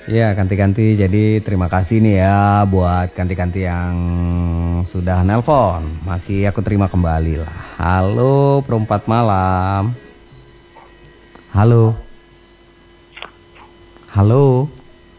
Ya, ganti-ganti. Jadi terima kasih nih ya buat ganti-ganti yang sudah nelpon. Masih aku terima kembali lah. Halo, perempat malam. Halo. Halo.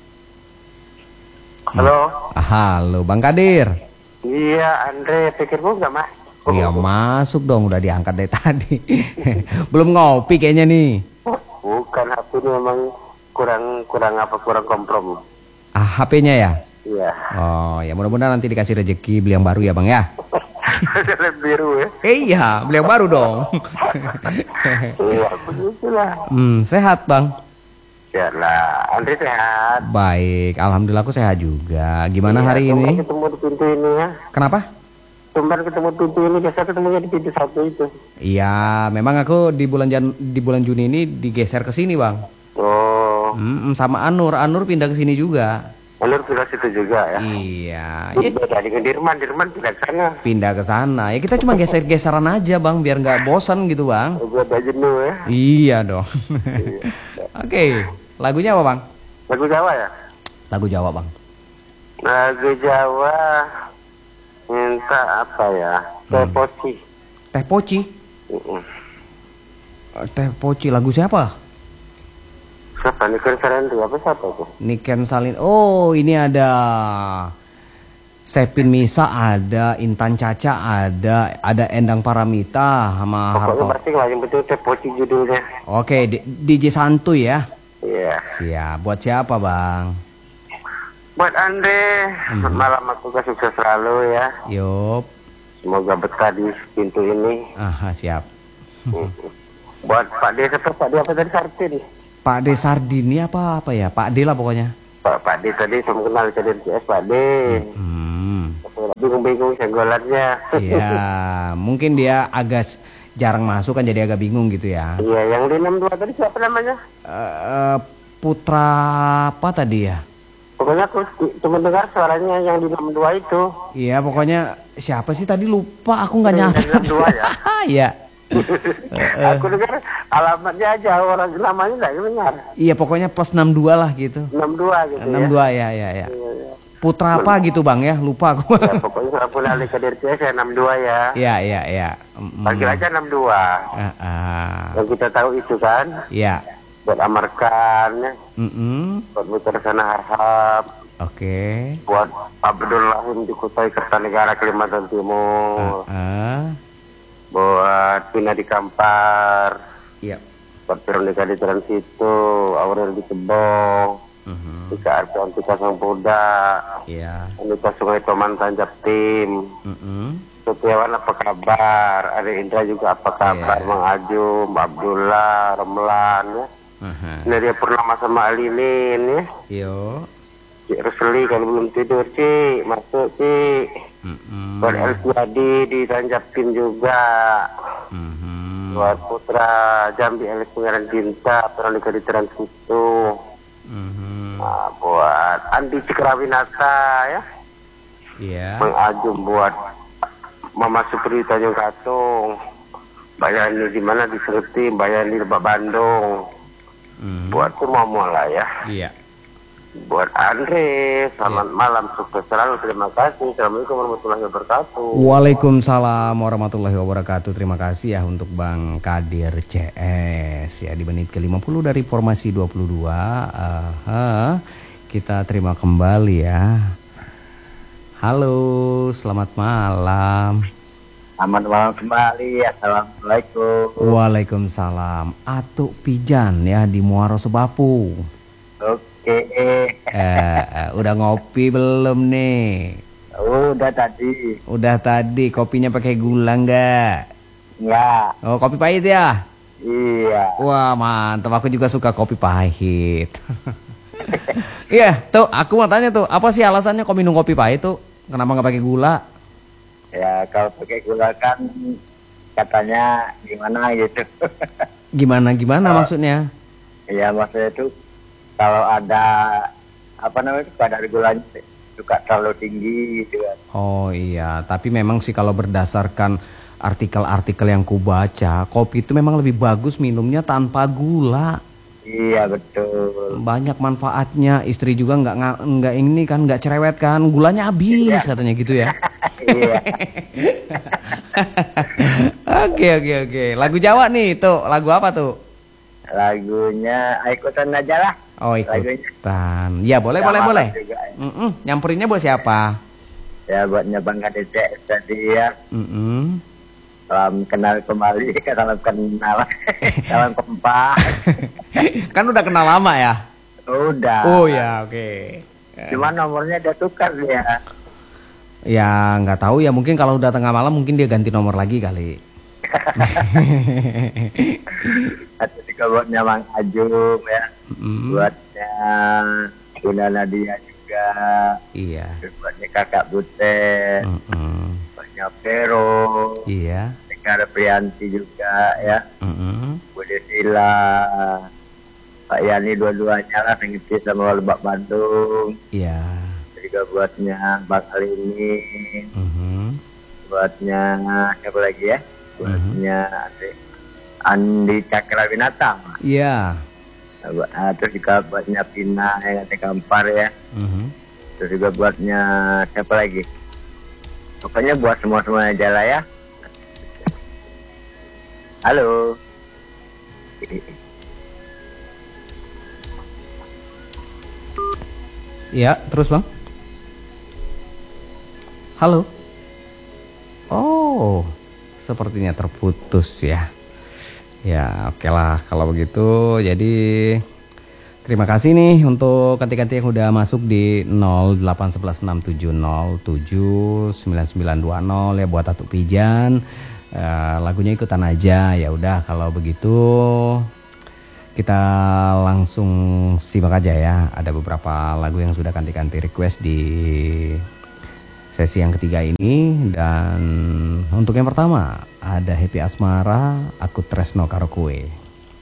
Halo. Halo, Bang Kadir. Iya, Andre, pikirmu nggak mas? Iya, masuk dong. Udah diangkat dari tadi. Belum ngopi kayaknya nih. Bukan, HP ini memang kurang komprom. HP-nya ya? Iya. Oh, ya mudah-mudahan nanti dikasih rezeki beli yang baru ya, Bang ya. Lem biru ya. Iya, beli yang baru dong. Iya, begitulah. Sehat, Bang. Ya lah, Andre sehat. Baik, alhamdulillah aku sehat juga. Gimana Iya, hari ini? tumben ketemu di pintu ini ya. Kenapa? Tumben ketemu pintu ini, biasa ketemunya di pintu satu itu. Iya, memang aku di bulan Juni ini digeser ke sini, Bang. Oh. Sama Anur pindah ke sini juga. Anur pindah situ juga ya. Iya, ya, Beda dengan Dirman pindah ke sana. pindah ke sana. Ya kita cuma geser-geseran aja, Bang, biar nggak bosan gitu, Bang. Gue ada jenuh ya. Iya dong. Oke, lagunya apa, Bang? Lagu Jawa ya? Lagu Jawa, Bang. Lagu Jawa minta apa ya? Teh Poci. Teh Poci. Teh Poci lagu siapa? Siapa nih Sarendi apa siapa tuh? Niken Salin. Oh, ini ada Sepin Misa, ada Intan Caca, ada Endang Paramita sama Pokoknya Harto. pasti lah yang betul Teh Poci judulnya. Oke, DJ Santuy ya. Iya. Siap. Buat siapa, Bang? Buat Andre, malam aku sukses selalu ya. Yup. Semoga betah di pintu ini. Aha, siap. Buat Pak D, Pak D apa tadi Sartin? Pak D Sardini apa ya? Pak D lah pokoknya. Pak D tadi saya kenal ke DCS Pak D. Bingung-bingung senggolannya. Iya, mungkin dia agak jarang masuk kan jadi agak bingung gitu ya. Iya, yang di 62 tadi siapa namanya? Putra apa tadi ya? Pokoknya aku cuma dengar suaranya yang di 62 itu. Iya, pokoknya siapa sih tadi lupa, aku nggak nyatet. 62 ya? Iya. Aku dengar alamatnya aja, orang namanya nggak dengar. Iya, pokoknya plus 62 lah gitu. 62 gitu 62 ya. Iya. Putra apa gitu, Bang ya? Lupa aku. Ya, pokoknya kalau punya alih ke DRCS ya 62 ya. Iya. Panggil aja 62. Yang kita tahu itu kan. Iya. Buat amarkan ya. Buat muter sana harhab. Oke. Buat Abdullahim di Kutai Kertanegara Kalimantan Timur. Buat Pina di Kampar. Iya. Buat Veronica di Transito, Aurel di Kebong, Ika Arcantika Sangpoda, Anita Sungai Toman Tanjap Tim, Setiawan apa kabar, Ada Indra juga apa kabar, Mang Ajum, Abdullah, Remlan ya. Ini dia Purnama sama Alinin ya. Yo. Cik Rusli kalau belum tidur Cik, masuk Cik. Buat Elfiadi di Tanjap Tim juga. Buat Putra Jambi Elis Pengaran Cinta Veronica di Transito. Nah, buat Andi Cikrawinata ya. Iya. Mang Ajum buat Mama Supri Tanjung Katung. Bayani di mana di Serti, Bayani di Bandung. Buat semua lah ya. Iya. Buat Andre, selamat malam, sukses selalu, terima kasih. Assalamualaikum warahmatullahi wabarakatuh. Waalaikumsalam warahmatullahi wabarakatuh. Terima kasih ya untuk Bang Kadir CS ya di menit ke-50 dari formasi 22. Kita terima kembali ya. Halo, selamat malam. Selamat malam kembali. Assalamualaikum. Waalaikumsalam. Atuk Pijan ya di Muaro Sebapu. Oke. Udah ngopi belum nih? Udah tadi. Udah tadi. Kopinya pakai gula nggak? Enggak. Oh, kopi pahit ya? Iya. Wah, mantap. Aku juga suka kopi pahit. Iya, tuh aku mau tanya tuh, apa sih alasannya kok minum kopi pahit tuh? Kenapa nggak pakai gula? Ya kalau pakai gula kan katanya gimana gitu. Gimana maksudnya? Iya maksudnya itu kalau ada apa namanya kadar gulanya suka terlalu tinggi gitu kan. Oh iya, tapi memang sih kalau berdasarkan artikel-artikel yang ku baca, kopi itu memang lebih bagus minumnya tanpa gula. Iya betul. Banyak manfaatnya, istri juga nggak ini kan, nggak cerewet kan, gulanya habis katanya gitu ya. Iya. Oke. Lagu Jawa nih, tuh lagu apa tuh? Lagunya ikutan aja lah. Oh ikutan. Ya boleh. Nyamperinnya buat siapa? Ya buatnya Bang Kadece tadi ya. Salam kenal kembali, salam kenal, salam kompak. Kan udah kenal lama ya? Udah. Oh ya, oke. Cuma nomornya udah tukar dia. Ya nggak tahu ya, mungkin kalau udah tengah malam mungkin dia ganti nomor lagi kali. Atau juga buatnya Mang Ajung ya. Buatnya Bunda Nadia juga. Iya. Buatnya Kakak Butet. Buatnya Vero. Iya. Negara Prianti juga ya. Bude Sila. Pak Yani dua-duanya lah pengisi sama Lebak Bandung. Iya. Juga buatnya Bang Alimin. Buatnya siapa lagi ya? Buatnya Andi Cakrawinata. Iya. Terus juga buatnya Pina yang ada Kampar ya. Terus juga buatnya siapa lagi? Pokoknya buat semua-semuanya aja lah ya. Halo. Iya, terus Bang. Halo. Oh, sepertinya terputus ya. Ya, oke lah kalau begitu. Jadi terima kasih nih untuk kanti-kanti yang udah masuk di 0811670799920 ya buat Atuk Pijan. Lagunya ikutan aja. Ya udah kalau begitu kita langsung simak aja ya. Ada beberapa lagu yang sudah kanti-kanti request di sesi yang ketiga ini. Dan untuk yang pertama ada Happy Asmara, Aku Tresno Karo Kowe.